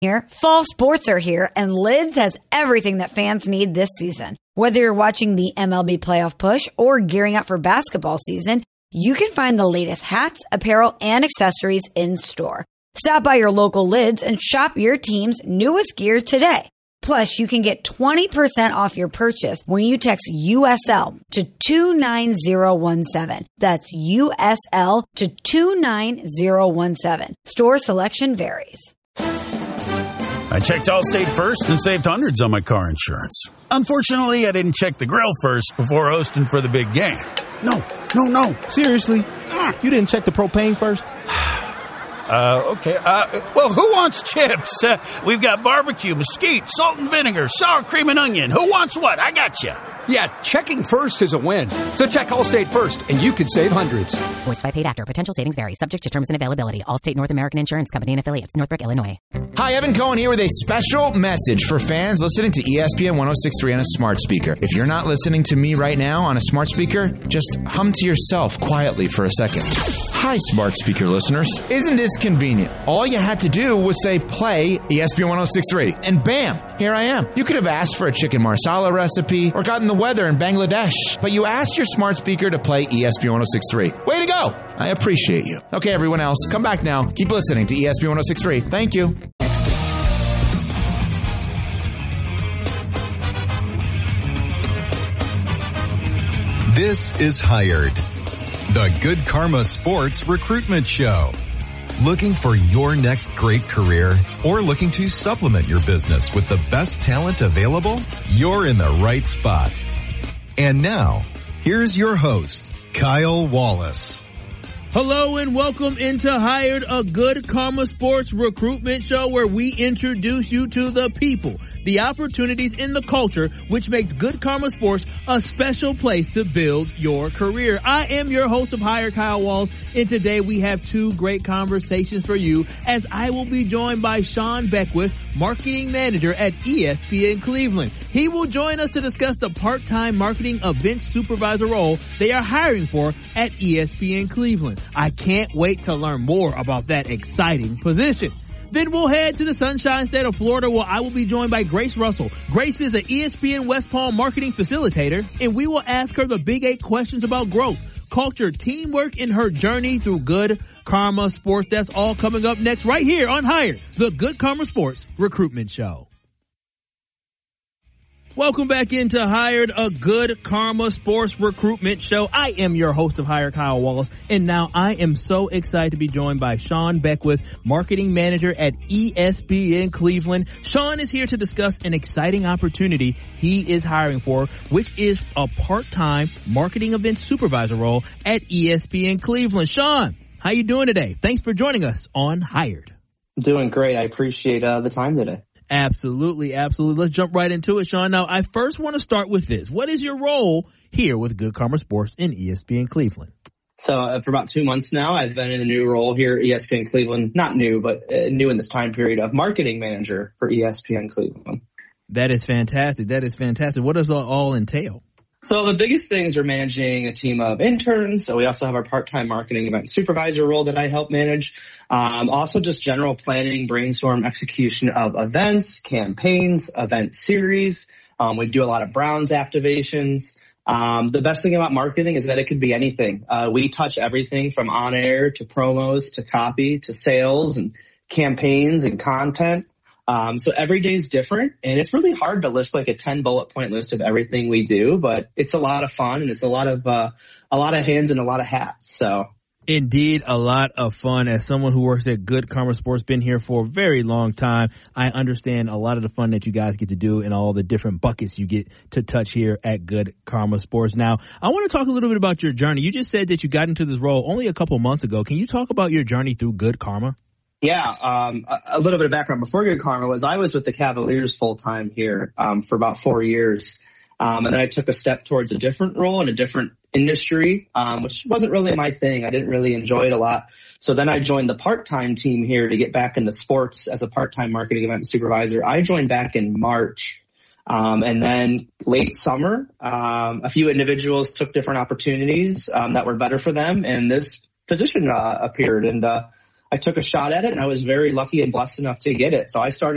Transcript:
Here, fall sports are here, and Lids has everything that fans need this season. Whether you're watching the MLB playoff push or gearing up for basketball season, you can find the latest hats, apparel, and accessories in store. Stop by your local Lids and shop your team's newest gear today. Plus, you can get 20% off your purchase when you text USL to 29017. That's USL to 29017. Store selection varies. I checked Allstate first and saved hundreds on my car insurance. Unfortunately, I didn't check the grill first before hosting for the big game. No. Seriously? You didn't check the propane first? Okay. Well, who wants chips? We've got barbecue, mesquite, salt and vinegar, sour cream and onion. Who wants what? I got you. Yeah, checking first is a win. So check Allstate first, and you could save hundreds. Voiced by paid actor. Potential savings vary. Subject to terms and availability. Allstate North American Insurance Company and affiliates. Northbrook, Illinois. Hi, Evan Cohen here with a special message for fans listening to ESPN 106.3 on a smart speaker. If you're not listening to me right now on a smart speaker, just hum to yourself quietly for a second. Hi, smart speaker listeners. Isn't this convenient? All you had to do was say, play ESPN 106.3, and bam, here I am. You could have asked for a chicken marsala recipe or gotten the weather in Bangladesh, but you asked your smart speaker to play ESPN 106.3. Way to go! I appreciate you. Okay, everyone else, come back now. Keep listening to ESPN 106.3. Thank you. This is Hired, the Good Karma Sports Recruitment Show. Looking for your next great career or looking to supplement your business with the best talent available? You're in the right spot. And now, here's your host, Kyle Wallace. Hello and welcome into Hired, a Good Karma Sports Recruitment Show where we introduce you to the people, the opportunities in the culture, which makes Good Karma Sports a special place to build your career. I am your host of Hired, Kyle Wallace, and today we have two great conversations for you as I will be joined by Sean Beckwith, Marketing Manager at ESPN Cleveland. He will join us to discuss the part-time marketing event supervisor role they are hiring for at ESPN Cleveland. I can't wait to learn more about that exciting position. Then we'll head to the Sunshine State of Florida where I will be joined by Grace Russell. Grace is an ESPN West Palm marketing facilitator, and we will ask her the big 8 questions about growth, culture, teamwork, and her journey through Good Karma Sports. That's all coming up next right here on Hired, the Good Karma Sports Recruitment Show. Welcome back into Hired, a Good Karma Sports Recruitment Show. I am your host of Hired, Kyle Wallace, and now I am so excited to be joined by Sean Beckwith, Marketing Manager at ESPN Cleveland. Sean is here to discuss an exciting opportunity he is hiring for, which is a part-time marketing event supervisor role at ESPN Cleveland. Sean, how you doing today? Thanks for joining us on Hired. I'm doing great. I appreciate the time today. Absolutely. Let's jump right into it, Sean. Now, I first want to start with this. What is your role here with Good Karma Sports in ESPN Cleveland? So for about 2 months now, I've been in a new role here at ESPN Cleveland. Not new, but new in this time period of marketing manager for ESPN Cleveland. That is fantastic. What does it all entail? So the biggest things are managing a team of interns. So we also have our part-time marketing event supervisor role that I help manage. Also just general planning, brainstorm, execution of events, campaigns, event series. We do a lot of Browns activations. The best thing about marketing is that it could be anything. We touch everything from on air to promos to copy to sales and campaigns and content. So every day is different, and it's really hard to list like a 10 bullet point list of everything we do, but it's a lot of fun and it's a lot of hands and a lot of hats. So. Indeed, a lot of fun. As someone who works at Good Karma Sports, been here for a very long time, I understand a lot of the fun that you guys get to do and all the different buckets you get to touch here at Good Karma Sports. Now, I want to talk a little bit about your journey. You just said that you got into this role only a couple months ago. Can you talk about your journey through Good Karma? Yeah, a little bit of background before Good Karma I was with the Cavaliers full time here for about 4 years. And then I took a step towards a different role in a different industry, which wasn't really my thing. I didn't really enjoy it a lot. So then I joined the part-time team here to get back into sports as a part-time marketing event supervisor. I joined back in March. And then late summer, a few individuals took different opportunities that were better for them, and this position appeared. And I took a shot at it, and I was very lucky and blessed enough to get it. So I started